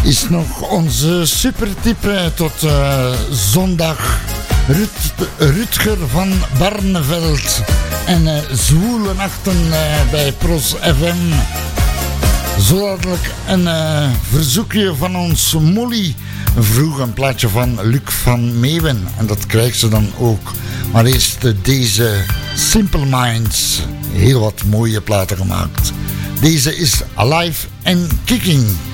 is nog onze supertype tot zondag. Rutger van Barneveld en zwoele nachten bij Pros FM. Zo dadelijk een verzoekje van ons Molly. Vroeg een plaatje van Luc van Meeuwen. En dat krijgt ze dan ook. Maar eerst deze Simple Minds. Heel wat mooie platen gemaakt. Deze is Alive and Kicking.